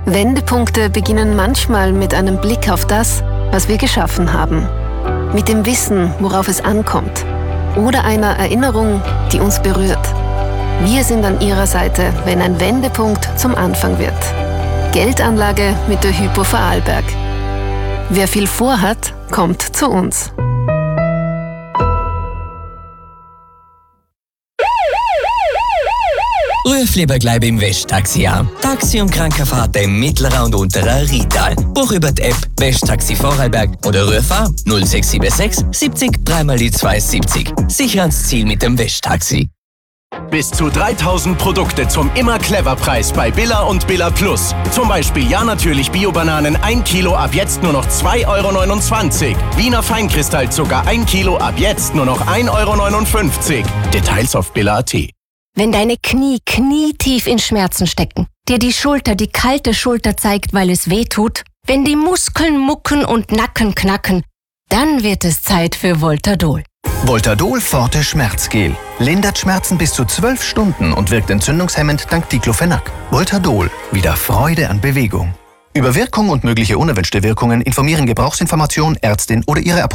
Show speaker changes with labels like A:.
A: Wendepunkte beginnen manchmal mit einem Blick auf das, was wir geschaffen haben. Mit dem Wissen, worauf es ankommt. Oder einer Erinnerung, die uns berührt. Wir sind an Ihrer Seite, wenn ein Wendepunkt zum Anfang wird. Geldanlage mit der Hypo Vorarlberg. Wer viel vorhat, kommt zu uns.
B: Ruf lieber gleich beim Westtaxi an. Taxi- und Krankenfahrten im mittleren und unteren Rheintal. Buch über die App Westtaxi Vorarlberg oder ruf an 0676 70 3x270. Sicher ans Ziel mit dem Westtaxi.
C: Bis zu 3000 Produkte zum Immer-Clever-Preis bei Billa und Billa Plus. Zum Beispiel Ja natürlich Bio-Bananen 1 Kilo ab jetzt nur noch 2,29 €. Wiener Feinkristallzucker 1 Kilo ab jetzt nur noch 1,59 €. Details auf billa.at.
D: Wenn deine Knie knietief in Schmerzen stecken, dir die Schulter die kalte Schulter zeigt, weil es weh tut, wenn die Muskeln mucken und Nacken knacken, dann wird es Zeit für Voltadol.
E: Voltadol Forte Schmerzgel. Lindert Schmerzen bis zu 12 Stunden und wirkt entzündungshemmend dank Diclofenac. Voltadol. Wieder Freude an Bewegung. Über Wirkung und mögliche unerwünschte Wirkungen informieren Gebrauchsinformation, Ärztin oder Ihre Apotheke.